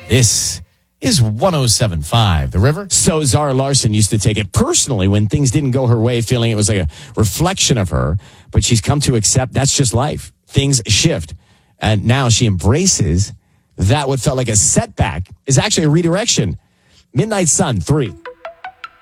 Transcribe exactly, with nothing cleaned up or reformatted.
This is one oh seven point five The River. So Zara Larson used to take it personally when things didn't go her way, feeling it was like a reflection of her. But she's come to accept that's just life. Things shift. And now she embraces that what felt like a setback is actually a redirection. Midnight Sun, three.